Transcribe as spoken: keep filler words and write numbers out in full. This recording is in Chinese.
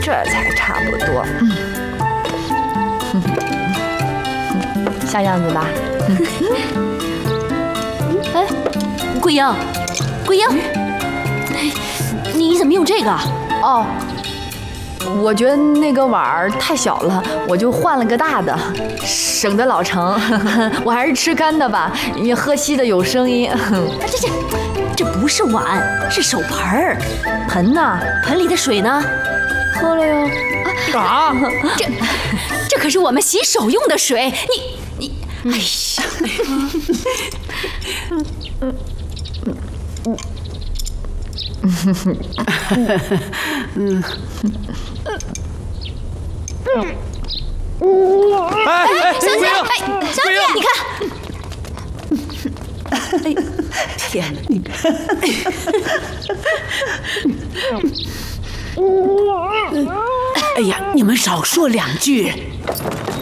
这才差不多。嗯，像样子吧？ 哎，桂英，桂英，你怎么用这个？ 哦，我觉得那个碗儿太小了，我就换了个大的，省得老盛。我还是吃干的吧，你喝稀的有声音。 这这这不是碗，是手盆儿。 盆呢？ 盆里的水呢？ 喝了哟。 啊！ 这这可是我们洗手用的水，你你，哎呀！ 嗯。哎哎， 小姐，哎，小姐，你看，哎，天哪，你看， 哎呀，你们少说两句。